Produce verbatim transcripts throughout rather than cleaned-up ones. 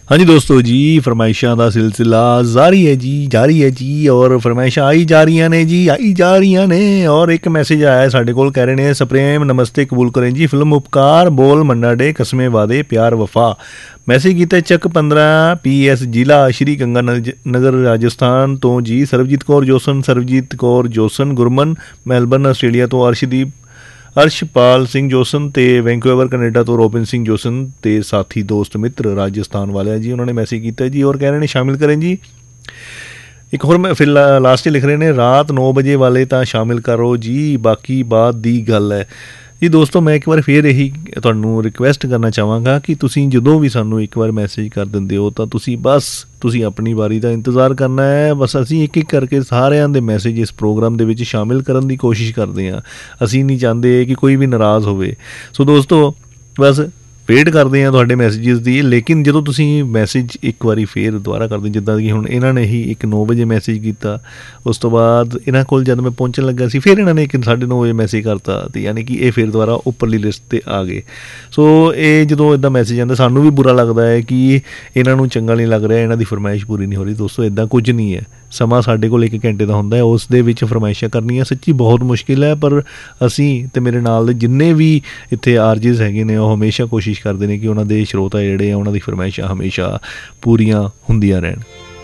हाँ जी दोस्तों जी, फरमाइशा का सिलसिला जारी है जी जारी है जी और फरमाइशा आई जा रही ने जी आई जा रही ने। और एक मैसेज आया है साढ़े कोल, कह रहे हैं सप्रेम नमस्ते कबूल करें जी, फिल्म उपकार बोल मन्ना डे कस्मे वादे प्यार वफा। मैसेज किया चक पंद्रह पी एस जिला श्री गंगानगर राजस्थान तो जी। Sarabjit Kaur Jason Sarabjit Kaur Jason Gurman Melbourne Australia तो अर्शदीप अर्शपाल सिंह जोसन ते वैंकूवर कनेडा तो रोबिन सिंह जोसन ते साथी दोस्त मित्र राजस्थान वाले जी। उन्होंने मैसेज किया जी और कह रहे हैं शामिल करें जी। एक होर मैं फिर लास्ट लिख रहे हैं रात नौ बजे वाले तो शामिल करो जी, बाकी बात दी गल है जी। दोस्तों मैं एक बार फिर यही तुहानू रिक्वेस्ट करना चाहांगा कि तुसी जदों भी सानू एक बार मैसेज कर दिंदे हो तो तुसी बस तुसी अपनी वारी का इंतज़ार करना है। बस असी एक एक करके सारिਆਂ ਦੇ मैसेज इस प्रोग्राम ਦੇ ਵਿੱਚ शामिल करने की कोशिश करते हैं। असी नहीं चाहते कि कोई भी नाराज़ होवे। सो दोस्तों बस वेट करते हैं तुहाडे मैसेजेस की। लेकिन जो तुसी मैसेज एक बारी फिर दोबारा करते जिद्दां कि हुण इन्हां ने ही एक नौ बजे मैसेज किया, उस तो बाद इन्हां कोल जद मैं पहुँचन लगा सी फिर इन्हां ने एक साढ़े नौ बजे मैसेज करता, तो यानी कि ये फिर दोबारा उपरली लिस्ट ते आ गए। सो ये जो इदा मैसेज आंदा सानू भी बुरा लगता है कि इन्हां नूं चंगा नहीं लग रहा, इन्हां दी फरमाइश पूरी नहीं हो रही। दोस्तों इदा कुछ नहीं है, समा साढ़े कोल एक घंटे का हुंदा है, उस दे विच फरमाइशां करनियां सच्ची बहुत मुश्किल है। पर असी ते मेरे नाल दे जिन्ने भी इत्थे आरजेस हैगे ने वो हमेशा कोशिश करते हैं कि उन्हां दे श्रोता जिहड़े आ उन्हां दी फरमाइशां हमेशा पूरियां हुंदियां रहन।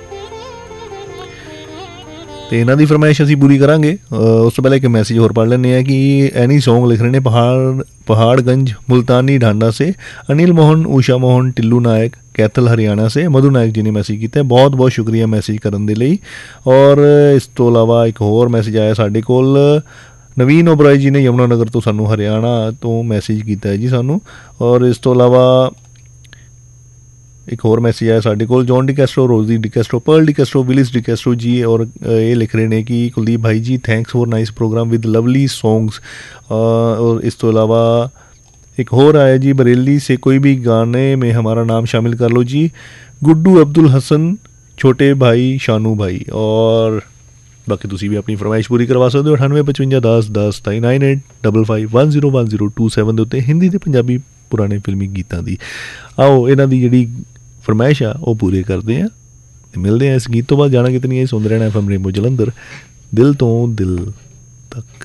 तो इन्हां दी फरमाइश असीं पूरी करांगे। उस तो पहले एक मैसेज होर पढ़ लैंदे हैं कि एनी सॉन्ग लिख रहे हैं पहाड़ पहाड़गंज मुल्तानी ढांडा से अनिल मोहन उषा मोहन टिल्लू नायक कैथल हरियाणा से मधु नायक जी ने मैसेज किया है, बहुत बहुत शुक्रिया मैसेज करने के लिए। और इस तो इलावा एक होर मैसेज आया साढ़े कोल नवीन ओबराय जी ने यमुनानगर तो सानू हरियाणा तो मैसेज किया है जी सानू। और इस तो इलावा एक होर मैसेज आया साढ़े कोल जॉन डिकैस्ट्रो रोजी डिकैस्ट्रो पर्ल डिकैस्ट्रो विलिस डिकैस्ट्रो जी। और ये लिख रहे हैं कि कुलदीप भाई जी thanks for nice program with lovely songs. और इस तो इलावा एक होर आया जी बरेली से कोई भी गाने में हमारा नाम शामिल कर लो जी, गुड्डू अब्दुल हसन छोटे भाई शानू भाई। और बाकी तुसी भी अपनी फरमाइश पूरी करवा सकते हो अठानवे पचवंजा दस दस ताई nine eight double five one zero one zero two seven के उत्ते हिंदी ते पंजाबी पुराने फिल्मी गीतों की। आओ इन्हां दी जिहड़ी फरमाइश आ वो पूरे करते हैं, मिलते हैं इस गीत तो बाद। जाना कितनी है सुन रहना एफ एम रेनबो जलंधर, दिल तो दिल तक।